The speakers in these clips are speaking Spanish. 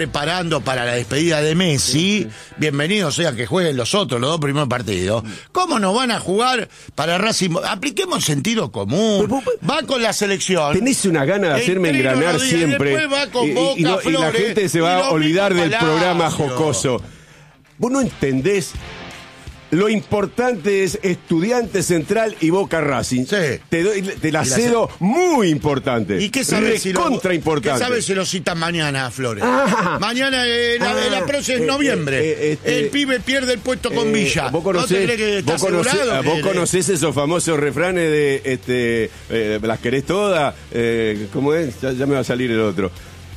preparando para la despedida de Messi, bienvenido sea que jueguen los otros, los 2 primeros partidos. ¿Cómo no van a jugar para Racing? Apliquemos sentido común. Va con la selección. Tenés una gana de hacerme engranar siempre. Después va con Boca, y la Flores, gente se va a olvidar del programa Palacio. jocoso. Vos no entendés. Lo importante es Estudiantes Central y Boca Racing. Sí. Te la cedo muy importante. ¿Y qué sabes si importante. ¿Qué sabes si lo citan mañana, Flores? Ah. Mañana, la próxima es noviembre. El pibe pierde el puesto con Villa. ¿Vos conocés, ¿No te crees que está asegurado? vos conocés esos famosos refranes de las querés todas? ¿Cómo es? Ya me va a salir el otro.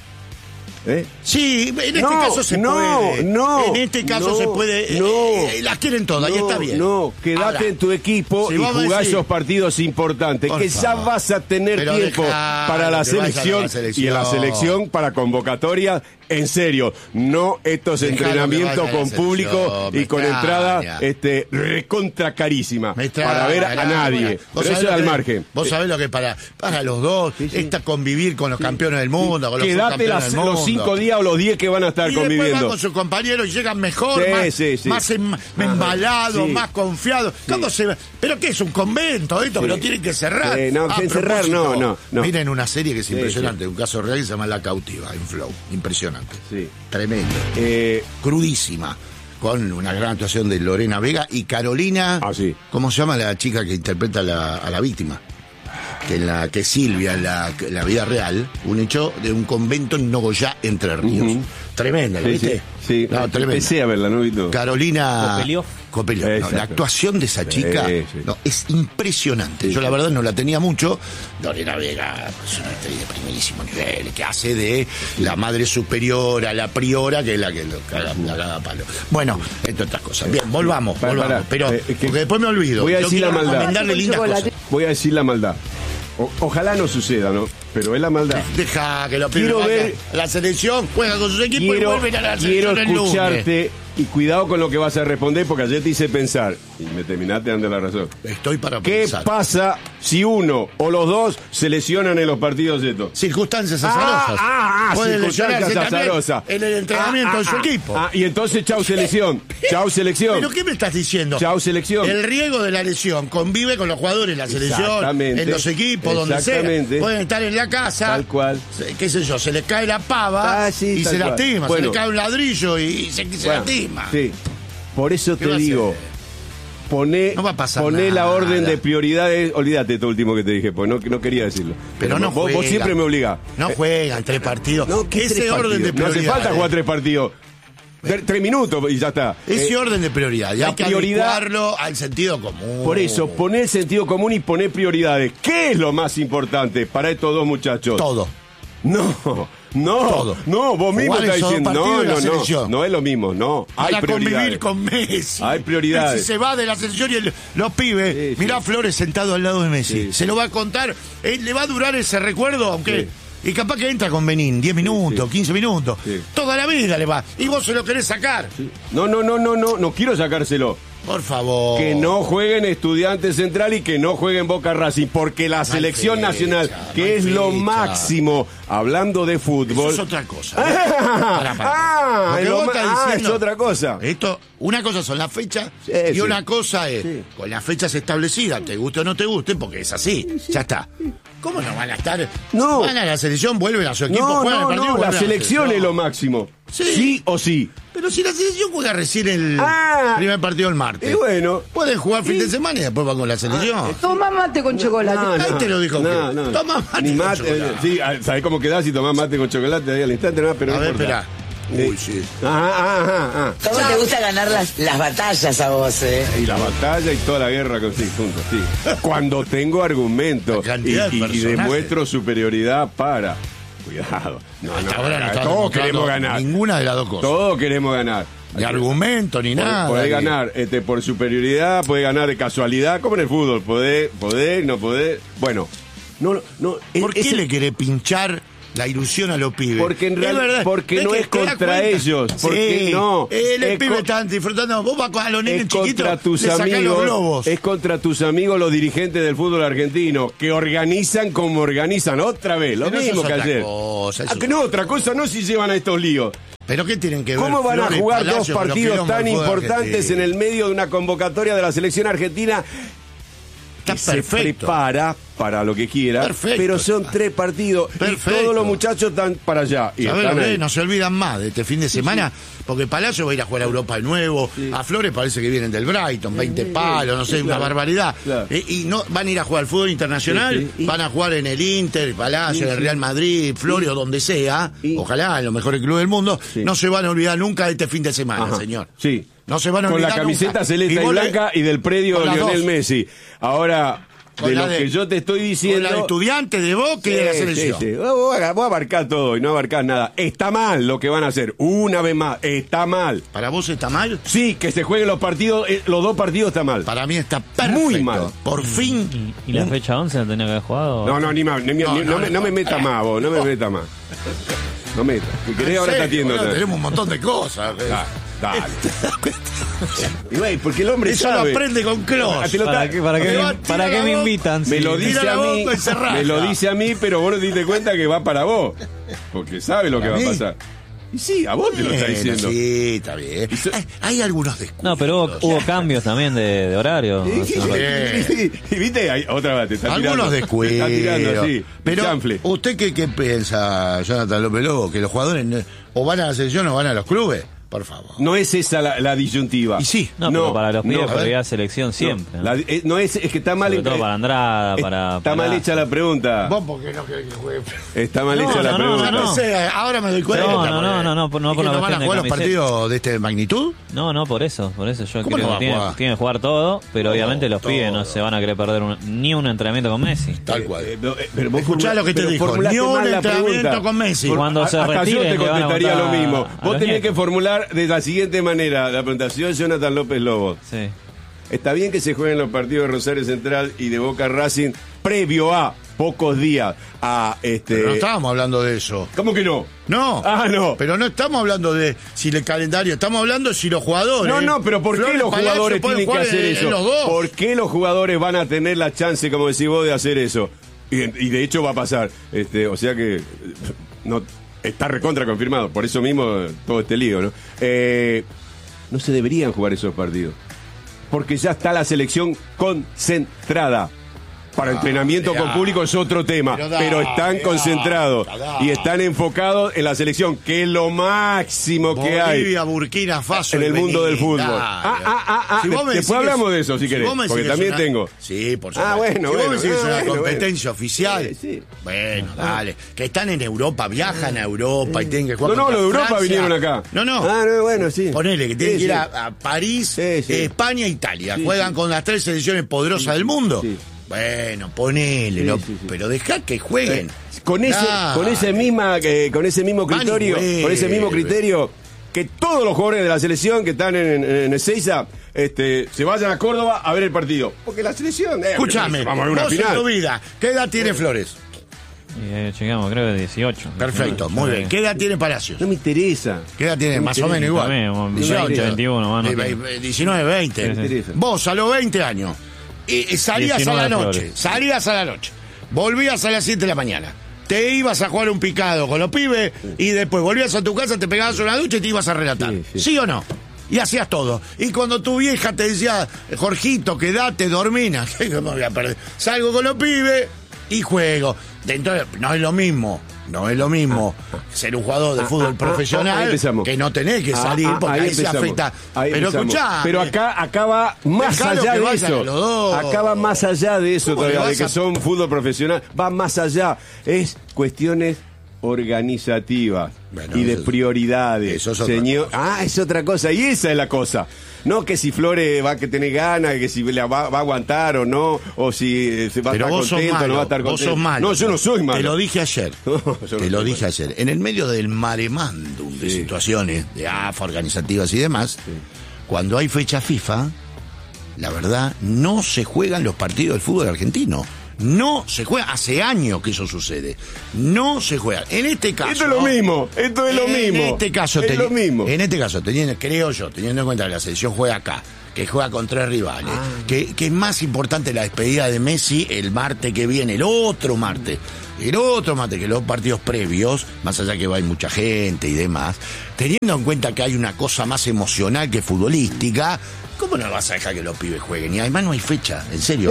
Sí, en este caso se puede. En este caso se puede. Las quieren todas y está bien. Quédate Ahora, en tu equipo si y vos me jugá decís, esos partidos importantes, por que ya favor. vas a tener Pero tiempo para la selección, y en la selección para convocatoria. En serio, no estos Dejalo entrenamientos que vaya a con la público selección, y me con extraña. entrada recontra carísima para ver a nadie. Vos Pero sabés eso lo al que- margen. Vos sabés lo que para los dos está convivir con los campeones del mundo, con los Quédate subcampeones del mundo. los 5 días o los 10 que van a estar Y después conviviendo. van con sus compañeros y llegan mejor, Sí, más embalados, sí. más confiados. ¿Cómo se ve? ¿Pero qué es un convento esto? Sí. Pero tienen que cerrar. No, A encerrar, propósito, no. Miren una serie que es Sí, impresionante, un caso real que se llama La Cautiva, en Flow. Impresionante. Sí. Tremendo. Crudísima. Con una gran actuación de Lorena Vega y Carolina. Sí. ¿Cómo se llama la chica que interpreta a la víctima? Que Silvia, en la vida real, un hecho de un convento en Nogoyá, Entre Ríos. Tremenda, ¿la viste? Sí. No, tremenda. Empecé a verla, ¿no? No. Carolina Copeliov. No, Exacto. la actuación de esa chica Sí. es impresionante. Yo la verdad no la tenía mucho. Lorena Vega, es una actriz de primerísimo nivel, que hace de la madre superiora, la priora, que es la que la caga a palo. Bueno, entre otras cosas. Bien, volvamos. Pará. Pero porque después me olvido. Voy a Yo decir la quiero maldad. recomendarle lindas cosas. Voy a decir la maldad. Ojalá no suceda, ¿no? Pero es la maldad. Deja que lo Quiero pibes ver- vayan a la selección, juega con sus equipos y vuelven a la Quiero selección el lunes. escucharte y cuidado con lo que vas a responder porque ayer te hice pensar y me terminaste dando la razón. Estoy para ¿Qué pensar. pasa si uno o los dos se lesionan en los partidos estos? Circunstancias azarosas. Puede lesionarse circunstancias también azarosas. en el entrenamiento de su equipo. Y entonces chau selección. Chau selección. ¿Pero qué me estás diciendo? Chau selección. El riesgo de la lesión convive con los jugadores en la selección, Exactamente. en los equipos, donde sea. Exactamente. Pueden estar en la casa. Tal cual. Qué sé yo, se les cae la pava Sí, y tal se cual. lastima. Bueno. Se les cae un ladrillo y se Bueno, lastima. Sí. Por eso ¿Qué te va a digo, hacer? No va a pasar poné la nada. orden de prioridades. Olvídate esto último que te dije, pues no quería decirlo. Pero no vos juegan. siempre me obligás. No juegan 3 partidos. ¿Qué Ese 3 orden de partidos? No hace prioridades. falta jugar 3 partidos. 3 minutos y ya está. Ese orden de prioridad. Y la hay que prioridad- adecuarlo al sentido común. Por eso, poné el sentido común y poné prioridades. ¿Qué es lo más importante para estos dos muchachos? Todo. No, Todo. vos mismo Jugar estás esos diciendo, partidos en la selección. no es lo mismo, no. Hay Para convivir prioridades. con Messi. Hay prioridades. Messi se va de la selección y los pibes. Sí, Mirá sí. Flores sentado al lado de Messi. Sí. Se lo va a contar. Le va a durar ese recuerdo, aunque. Y capaz que entra con Benín, 10 minutos, 15 minutos. Sí. Toda la vida le va. Y vos se lo querés sacar. No quiero sacárselo. Por favor. Que no jueguen Estudiantes Central y que no jueguen Boca Racing, porque la selección fecha, nacional, no que hay es lo fecha. máximo, hablando de Eso fútbol. es otra cosa. Pará. Lo que es vos estás es diciendo- otra cosa. Esto, una cosa son las fechas Sí, y sí. una cosa es Sí. con las fechas establecidas, te guste o no te guste, porque es así, ya está. ¿Cómo no van a estar? No. Van a la selección, vuelven a su equipo, juegan el partido y la vuelven a selección es lo máximo. Sí. Sí o sí. Pero si la selección juega recién el primer partido el martes. Y bueno. Pueden jugar fin de semana y después van con la selección. Toma mate con chocolate. Ahí te lo dijo. No, que- no. Toma mate Ni con mate, chocolate. sí, ¿sabés cómo quedás si tomás mate con chocolate ahí al instante? No, pero A no ver, importa. espera. Uy, sí. Ajá. ¿Cómo te gusta ganar las batallas a vos, Y la batalla y toda la guerra con sí, juntos, sí. Cuando tengo argumentos La cantidad de y personajes. demuestro superioridad para. Cuidado. Hasta ahora no está todos demostrando queremos ganar. ninguna de las dos cosas. Todos queremos ganar. Ni argumento, ni nada. Podés que- ganar por superioridad, podés ganar de casualidad, como en el fútbol. Podés, no podés. Bueno, no. ¿Por qué le querés pinchar la ilusión a los pibes? Porque en Es realidad, verdad, porque ¿ves no que es te das contra cuenta? ellos, porque Sí, no. Los Es pibes con- están disfrutando. Vos vas a los nenes Es chiquitos, contra tus le sacás los amigos, globos. es contra tus amigos los dirigentes del fútbol argentino que organizan como organizan otra vez, lo Pero eso mismo es que otra ayer. cosa, eso Que no, otra cosa no si llevan a estos líos. ¿Pero qué tienen que ver? ¿Cómo van a Flores, jugar Palacio, dos con los partidos quilombos tan del fútbol importantes argentino? en el medio de una convocatoria de la selección argentina? Está Que se perfecto. prepara para lo que quiera, Perfecto. pero son 3 partidos Perfecto. y todos los muchachos están para allá. Y ¿Sabés están lo que ahí. es? No se olvidan más de este fin de semana, porque Palacio va a ir a jugar a Europa de nuevo. A Flores parece que vienen del Brighton, 20 palos, no sé, claro, una barbaridad. claro. Y no van a ir a jugar al fútbol internacional, Sí, sí. van a jugar en el Inter, Palacio, en el Real Madrid, Flores o donde sea, ojalá en los mejores clubes del mundo. Sí. No se van a olvidar nunca de este fin de semana, Ajá. señor. Sí. No se van a Con olvidar la camiseta nunca. celeste y vos le- blanca y del predio con las Lionel dos. Messi. Ahora, Con de la lo de- que yo te estoy Con diciendo... la de estudiante de Boca y de la selección. Sí. Vos abarcás todo y no abarcás nada. Está mal lo que van a hacer. Una vez más, está mal. ¿Para vos está mal? Sí, que se jueguen los partidos, los 2 partidos está mal. Para mí está perfecto. Muy mal. Por fin. ¿Y la fecha 11 la tenía que haber jugado? No, ni más. No me meta más, vos. No me meta más. No me meta. Si querés, ahora está atiendo. Boludo, tenemos un montón de cosas. Dale. Y güey, porque el hombre Eso sabe. lo aprende con Kroos. Te lo ¿Para está- qué, para qué Te me, va a tirar para qué la me boca. invitan? Me Sí. lo Tira dice la a mí. boca y se raja. Me lo dice a mí, pero vos no te diste cuenta que va para vos. Porque sabe lo que va a mí? pasar. Y sí, a vos te lo está Bueno, diciendo. Sí, está bien. Hay algunos descuidos. No, pero hubo cambios también de horario. Y viste, hay, otra vez te está Algunos tirando. descuidos. Te está tirando así. Pero, chanfle. ¿usted qué piensa, Jonathan López Lobo? ¿Que los jugadores o van a la selección o van a los clubes? Por favor. No es esa la disyuntiva. Y sí. No, pero para los pibes a ver. prioridad selección siempre. No, no es que está mal. Sobre todo para Andrada, Está mal hecha la pregunta. Vos porque no querés que juegue. Está mal No, hecha la no, pregunta. no. No sé, ahora me doy cuenta. No, porque- no, ¿Y por que una no van a cuestión de jugar los camiseta. partidos de esta magnitud? No, por eso yo ¿Cómo creo no va que a jugar? tienen que jugar todo, pero obviamente los todo. pibes no se van a querer perder ni un entrenamiento con Messi. Tal cual. Pero vos Escuchá lo que te pero dijo. formulaste Ni un mal la entrenamiento pregunta. con Messi. Cuando se Hasta yo retiren, te le van a contestaría lo votar mismo. a Vos los tenés nietos. que formular de la siguiente manera la presentación, Jonathan López Lobos. Sí. Está bien que se jueguen los partidos de Rosario Central y de Boca Racing previo a pocos días a Pero no estábamos hablando de eso. ¿Cómo que no? No. Ah, no. Pero no estamos hablando de si el calendario, estamos hablando de si los jugadores. No, pero ¿por qué Flores los Palacio jugadores pueden tienen que jugar hacer en eso? los dos. ¿Por qué los jugadores van a tener la chance, como decís vos, de hacer eso? Y de hecho va a pasar. O sea que no está recontra confirmado. Por eso mismo todo este lío, ¿no? No se deberían jugar esos partidos. Porque ya está la selección concentrada. Para entrenamiento con público es otro tema, pero están concentrados y están enfocados en la selección, que es lo máximo que hay Bolivia, Burkina Faso en el y mundo del Benín, fútbol. dale. Si vos me decís Después que hablamos es- de eso, si querés, vos me decís porque que es también una- tengo. Sí, por supuesto. Ah, bueno, si vos bueno, me decís que es una bueno, competencia oficial, Sí. bueno, dale. Que están en Europa, viajan a Europa y tienen que jugar No, contra los de Europa Francia. vinieron acá. No. Ah, no, bueno, sí. Ponele que tienen Sí, que ir sí. a París, Sí, sí. España e Italia. Sí, Juegan sí. con las 3 selecciones poderosas del mundo. Sí. Bueno, ponele, Sí. pero dejá que jueguen. Con ese mismo Van y criterio, vuelven. que todos los jugadores de la selección que están en Ezeiza se vayan a Córdoba a ver el partido. Porque la selección, Escúchame, vamos a ver una vos en final. tu vida, ¿qué edad tiene Flores? Y llegamos, creo que 18. Perfecto, muy bien. ¿Qué edad tiene Palacios? No me interesa. ¿Qué edad tiene? No me Más o interesa. menos igual. También, como 18, 20, 21, más no tengo. 19, 20. Sí, sí. Interesa. Vos a los 20 años salías 19 a la noche, Flores. salías a la noche, volvías a las 7 de la mañana, te ibas a jugar un picado con los pibes y después volvías a tu casa, te pegabas una ducha y te ibas a relatar. Sí. ¿Sí o no? Y hacías todo. Y cuando tu vieja te decía, Jorgito, quedate, dormina, ¿qué me voy a perder? Salgo con los pibes y juego. Entonces, no es lo mismo ser un jugador de fútbol ahí profesional empezamos. que no tenés que salir porque ahí se empezamos. afecta. Ahí Pero empezamos. escuchá. Pero acá va más Dejalo allá que de vayan eso. los dos. Acá va más allá de eso ¿Cómo le todavía, de vas que a- son fútbol profesional. Va más allá. Es cuestiones organizativas Bueno, y de eso- prioridades. eso es otra Señor, cosa. es otra cosa. Y esa es la cosa. No que si Flores va a tener ganas, que si va a aguantar o no, o si se va a Pero estar vos sos contento o malo, no va a estar vos contento. sos malo. No, yo no soy malo. Te lo dije ayer. No, yo no Te lo soy dije malo. ayer. En el medio del maremándum de Sí. situaciones, de AFA, organizativas y demás, cuando hay fecha FIFA, la verdad, no se juegan los partidos del fútbol argentino. No se juega. Hace años que eso sucede. No se juega. En este caso. Esto es lo mismo. Esto es lo mismo. En este caso, es lo mismo. En este caso, creo yo, teniendo en cuenta que la selección juega acá, que juega con 3 rivales, que es más importante la despedida de Messi el martes que viene, el otro martes, Y lo otro, Mate, que los partidos previos, más allá que va hay mucha gente y demás, teniendo en cuenta que hay una cosa más emocional que futbolística, ¿cómo no vas a dejar que los pibes jueguen? Y además no hay fecha, en serio. No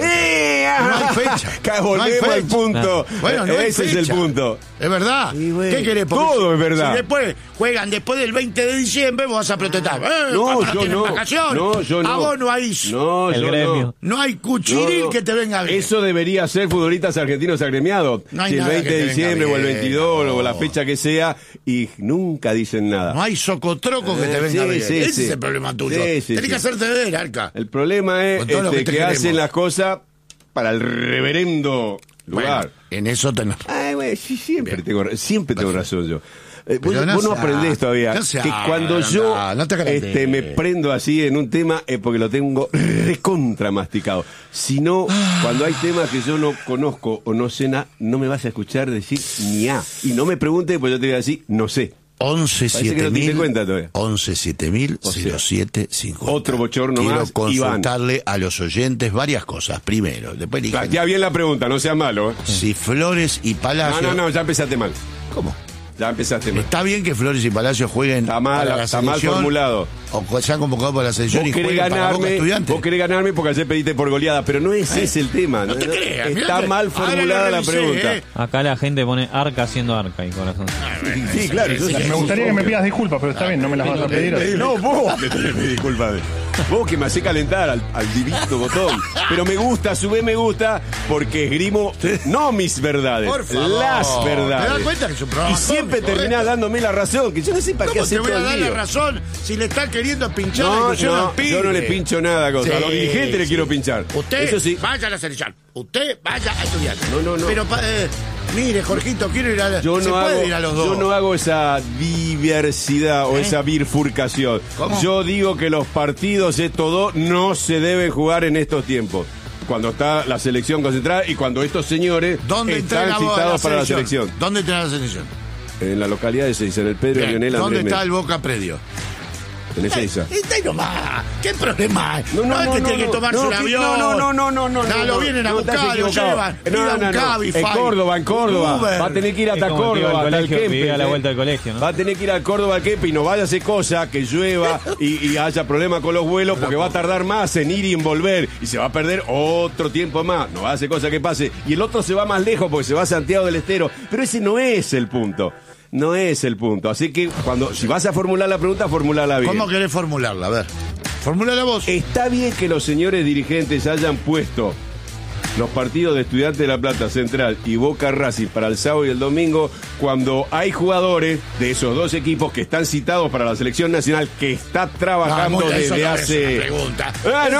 hay fecha. Volvemos al punto. Bueno, no hay ese fecha. es el punto. Es verdad. Bueno, ¿qué querés? Porque todo es verdad. Si después juegan después del 20 de diciembre, vos vas a protestar. No, papá, yo ¿tienen no. vacaciones? No, yo no. A vos no hay... No, El yo gremio. No hay cuchiril No. que te venga bien. Eso debería ser futbolistas argentinos agremiados. No hay Si el nada 20 que de te diciembre venga o el bien, 22 no. o la fecha que sea, y nunca dicen nada. No hay socotroco que te venga sí, bien. sí, Ese sí. es el problema tuyo. Sí, sí, Tenés sí. que hacerte ver, Arca. El problema es Con todo lo que te que queremos. hacen las cosas para el reverendo lugar. Bueno, en eso tenés... Ay, güey, sí, siempre tengo razón yo. Vos Pero no seas- aprendés todavía no seas- que cuando yo no te agrandes. me prendo así en un tema es porque lo tengo recontra masticado. Si no, cuando hay temas que yo no conozco o no sé nada, no me vas a escuchar decir ni A. Y no me preguntes, pues yo te voy a decir, no sé. 11 Parece que no te diste cuenta todavía. 11 7000 O sea, 0750. otro bochorno Quiero más, consultarle a los oyentes varias cosas. Primero, después eligen Ya bien la pregunta, no seas malo. si Flores y Palacios... No, ya empezaste mal. ¿Cómo? Ya empezaste mal. ¿Está bien que Flores y Palacios jueguen Está mal, para la está mal selección? formulado. O sean convocados para la selección Vos y querés jueguen para Boca Estudiantes. vos querés ganarme porque ayer pediste por goleada, pero no ese es el tema. No te creas, mirá Está que- mal ahora formulada lo la revisé, pregunta. Acá la gente pone arca haciendo arca y corazón. Sí, claro. Me gustaría que me pidas disculpas, pero está bien, no me las vas a pedir. No, vos me tenés que pedir disculpas. Vos que me hacés calentar al divino botón. Pero me gusta, a su vez me gusta, porque esgrimo no mis verdades, Por favor. las verdades. ¿Te das cuenta que es un programa Y siempre cómico, terminás dándome la razón, que yo no sé para qué ¿Cómo te hacer voy todo a el dar la lío. razón si le están queriendo pinchar la No, ilusión al pibe? yo no le pincho nada, cosa. A los Sí, dirigentes le sí. quiero pinchar. Usted Eso sí. vaya a la selección. Usted vaya a estudiar. No. Pero, mire, Jorgito, quiero ir a la... Yo se no, puede hago, ir a los dos. yo no hago esa diversidad o esa bifurcación. ¿Cómo? Yo digo que los partidos de todo no se deben jugar en estos tiempos. Cuando está la selección concentrada y cuando estos señores ¿Dónde están entrena vos a citados para la selección. ¿Dónde entrena la selección? En la localidad de Seiza, en el Pedro Bien, Lionel ¿dónde Andrés está el Messi. Boca Predio? En Ezeiza. Está ahí nomás. ¿Qué problema hay? No, es que tiene que tomarse un avión. No, lo vienen a buscar, estás lo equivocado. llevan. Pida un Cabify. En Córdoba, Un Va a tener que ir hasta Es como el tío Córdoba, del hasta el colegio que Kempes. vive a la vuelta del colegio, ¿no? Va a tener que ir a Córdoba al Kempes y no vaya a hacer cosa que llueva y haya problemas con los vuelos porque va a tardar más en ir y en volver y se va a perder otro tiempo más. No va a hacer cosa que pase. Y el otro se va más lejos porque se va a Santiago del Estero. Pero ese no es el punto. No es el punto. Así que si vas a formular la pregunta, formulala bien. ¿Cómo querés formularla? A ver. Formulala vos. Está bien que los señores dirigentes hayan puesto los partidos de Estudiantes de La Plata Central y Boca Racing para el sábado y el domingo cuando hay jugadores de esos dos equipos que están citados para la selección nacional que está trabajando desde hace... pregunta.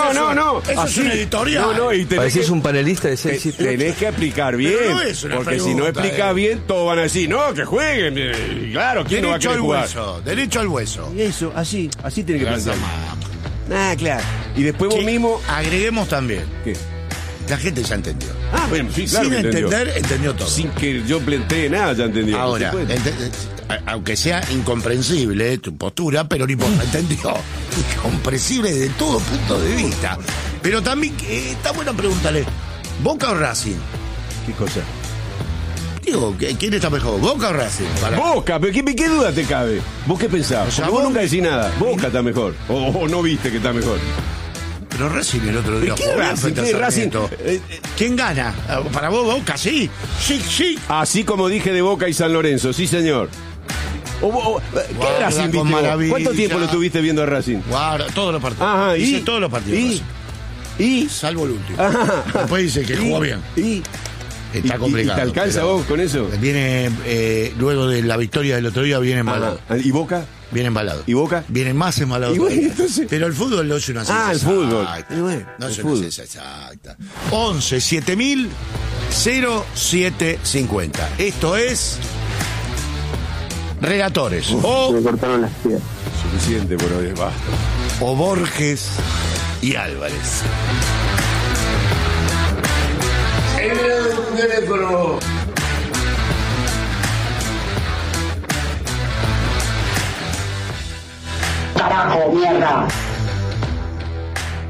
No. Eso es una editorial. No, y tenés Parecés que, un panelista de 6 tenés que explicar bien. Pero no es una porque si no pregunta, explicas bien, todos van a decir, no, que jueguen. Y claro, ¿quién no va a Derecho querer al jugar? hueso. Derecho al hueso. Y eso, así tiene que Gracias, pensar. mamá. Claro. Y después vos Sí, mismo... agreguemos también. ¿Qué? La gente ya entendió. Bueno, sí, claro Sin que entendió. entender, entendió todo. Sin que yo plantee nada, ya entendió. Ahora, Por supuesto. aunque sea incomprensible tu postura, pero no importa, entendió. Incomprensible desde todo punto de vista. Pero también está bueno preguntarle, ¿Boca o Racing? ¿Qué cosa? Digo, ¿quién está mejor? ¿Boca o Racing? Para- Boca, pero ¿qué duda te cabe? ¿Vos qué pensás? O sea, Porque vos vos- nunca decís nada. Boca está mejor. O no viste que está mejor. Pero Racing el otro día ¿Qué jugó bien Racing? frente a ¿Qué Racing? Sarmiento. ¿Quién gana? Para vos, Boca, sí. Sí. Así como dije de Boca y San Lorenzo, sí señor. ¿Qué Guarda Racing con viste vos? maravilla. ¿Cuánto tiempo lo tuviste viendo a Racing? Guarda, todos los partidos. Ajá, Hice todos los partidos. ¿Y? Salvo el último. Ajá. Después dice que jugó bien. ¿Y? Está complicado. ¿Y te alcanza pero vos con eso? Viene, luego de la victoria del otro día, viene embalado. Ajá. ¿Y Boca? Viene embalado. ¿Y Boca? Viene más embalado. Y bueno, todavía. entonces- Pero el fútbol no es una ciencia El fútbol. exacta. Y bueno, No el es una fútbol. ciencia exacta. 11 7000 0750. Esto es Relatores. Me cortaron las piedras. Suficiente por hoy, basta. O Borges y Álvarez. Carajo, mierda.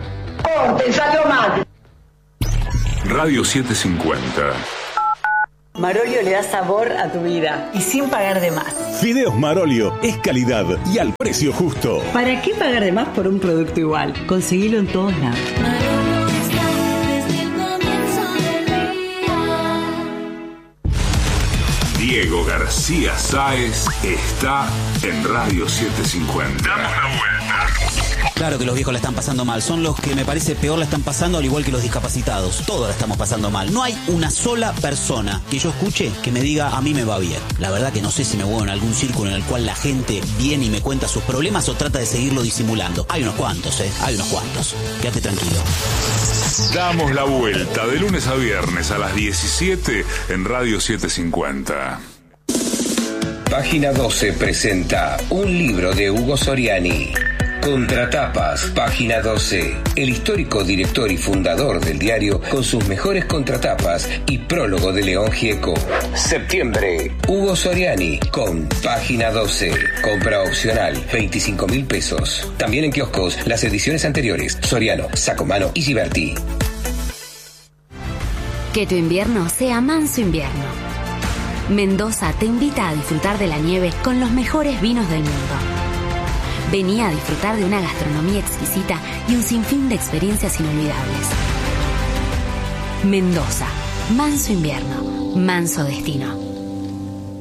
Corte, salió mal. Radio 750. Marolio le da sabor a tu vida y sin pagar de más. Fideos Marolio es calidad y al precio justo. ¿Para qué pagar de más por un producto igual? Conseguilo en todos lados. Diego García Sáez está en Radio 750. Damos la vuelta. Claro que los viejos la están pasando mal. Son los que me parece peor la están pasando, al igual que los discapacitados. Todos la estamos pasando mal. No hay una sola persona que yo escuche que me diga a mí me va bien. La verdad que no sé si me muevo en algún círculo en el cual la gente viene y me cuenta sus problemas o trata de seguirlo disimulando. Hay unos cuantos, Hay unos cuantos. Quédate tranquilo. Damos la vuelta de lunes a viernes a las 17 en Radio 750. Página 12 presenta un libro de Hugo Soriani. Contratapas, página 12. El histórico director y fundador del diario con sus mejores contratapas y prólogo de León Gieco. Septiembre, Hugo Soriani con página 12. Compra opcional, 25.000 pesos. También en kioscos las ediciones anteriores, Soriano, Sacomano y Giberti. Que tu invierno sea manso invierno. Mendoza te invita a disfrutar de la nieve con los mejores vinos del mundo. Vení a disfrutar de una gastronomía exquisita y un sinfín de experiencias inolvidables. Mendoza, manso invierno, manso destino.